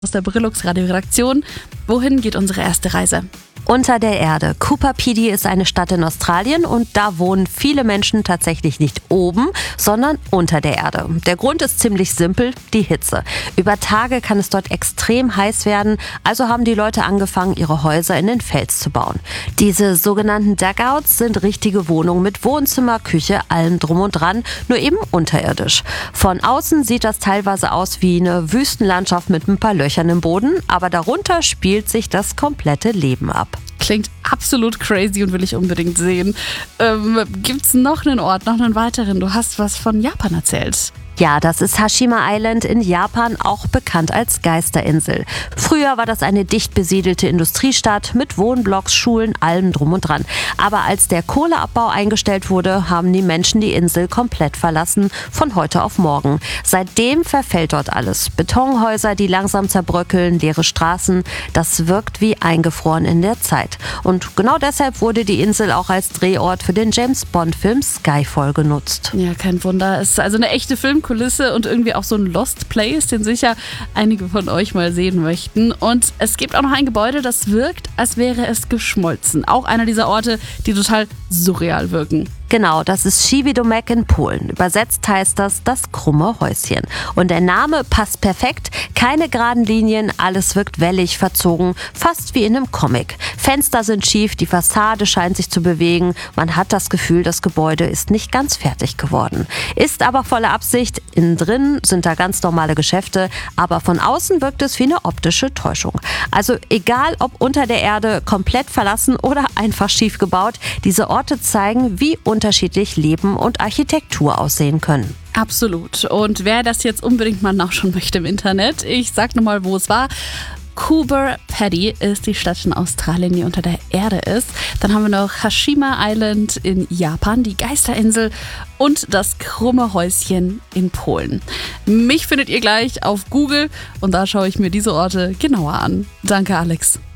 aus der Brillux Radio-Redaktion. Wohin geht unsere erste Reise? Unter der Erde. Cooper Pedy ist eine Stadt in Australien und da wohnen viele Menschen tatsächlich nicht oben, sondern unter der Erde. Der Grund ist ziemlich simpel, die Hitze. Über Tage kann es dort extrem heiß werden, also haben die Leute angefangen, ihre Häuser in den Fels zu bauen. Diese sogenannten Dugouts sind richtige Wohnungen mit Wohnzimmer, Küche, allem drum und dran, nur eben unterirdisch. Von außen sieht das teilweise aus wie eine Wüstenlandschaft mit ein paar Löchern im Boden, aber darunter spielt sich das komplette Leben ab. Klingt absolut crazy und will ich unbedingt sehen. Gibt's noch einen Ort, noch einen weiteren? Du hast was von Japan erzählt. Ja, das ist Hashima Island in Japan, auch bekannt als Geisterinsel. Früher war das eine dicht besiedelte Industriestadt mit Wohnblocks, Schulen, allem drum und dran. Aber als der Kohleabbau eingestellt wurde, haben die Menschen die Insel komplett verlassen, von heute auf morgen. Seitdem verfällt dort alles. Betonhäuser, die langsam zerbröckeln, leere Straßen, das wirkt wie eingefroren in der Zeit. Und genau deshalb wurde die Insel auch als Drehort für den James-Bond-Film Skyfall genutzt. Ja, kein Wunder. Es ist also eine echte Filmkulisse und irgendwie auch so ein Lost Place, den sicher einige von euch mal sehen möchten. Und es gibt auch noch ein Gebäude, das wirkt, als wäre es geschmolzen. Auch einer dieser Orte, die total surreal wirken. Genau, das ist Siwidomek in Polen. Übersetzt heißt das krumme Häuschen. Und der Name passt perfekt. Keine geraden Linien, alles wirkt wellig, verzogen, fast wie in einem Comic. Fenster sind schief, die Fassade scheint sich zu bewegen. Man hat das Gefühl, das Gebäude ist nicht ganz fertig geworden. Ist aber volle Absicht. Innen drin sind da ganz normale Geschäfte, aber von außen wirkt es wie eine optische Täuschung. Also egal, ob unter der Erde, komplett verlassen oder einfach schief gebaut, diese Orte zeigen, wie unterschiedlich Leben und Architektur aussehen können. Absolut. Und wer das jetzt unbedingt mal nachschauen möchte im Internet, ich sag nochmal, wo es war. Cooper Pedy ist die Stadt in Australien, die unter der Erde ist. Dann haben wir noch Hashima Island in Japan, die Geisterinsel und das krumme Häuschen in Polen. Mich findet ihr gleich auf Google und da schaue ich mir diese Orte genauer an. Danke, Alex.